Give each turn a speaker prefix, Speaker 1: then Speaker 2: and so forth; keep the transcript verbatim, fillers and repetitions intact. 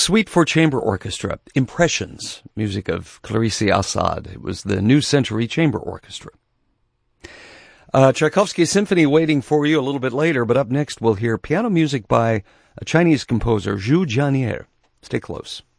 Speaker 1: Suite for Chamber Orchestra, Impressions, music of Clarice Assad. It was the New Century Chamber Orchestra. Uh, Tchaikovsky Symphony waiting for you a little bit later, but up next we'll hear piano music by a Chinese composer, Zhu Jianier. Stay close.